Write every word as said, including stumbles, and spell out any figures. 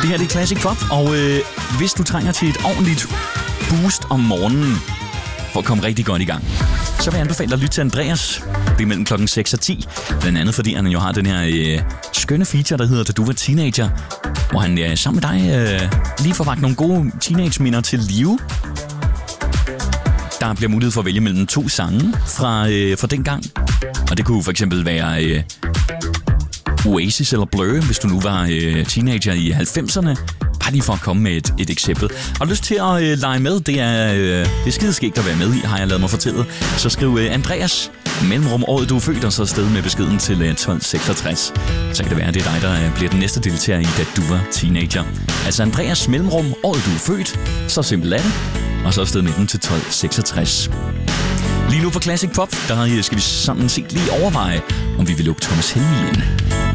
Det her det er Classic Pop, og øh, hvis du trænger til et ordentligt boost om morgenen for at komme rigtig godt i gang, så vil jeg anbefale dig at lytte til Andreas. Det er mellem klokken seks og ti. Blandt andet fordi han jo har den her øh, skønne feature, der hedder Da du var teenager, hvor han øh, sammen med dig øh, lige får vagt nogle gode teenage-minder til live. Der bliver mulighed for at vælge mellem to sange fra, øh, fra den gang. Og det kunne for eksempel være øh, Oasis eller Blur, hvis du nu var øh, teenager i halvfemserne. Bare lige for at komme med et, et eksempel. Og lyst til at øh, lege med, det er, øh, det er skideskægt at være med i, har jeg lavet mig fortælle. Så skriv øh, Andreas, mellemrum året du er født, og så afsted med beskeden til øh, tolv seksogtres. Så kan det være, at det er dig, der øh, bliver den næste deltager i Da du var teenager. Altså Andreas, mellemrum året du er født, så simpelt er det. Og så afsted med den til tolv seksogtres. Lige nu på Classic Pop, der skal vi sådan set lige overveje, om vi vil lukke Thomas Helmig ind.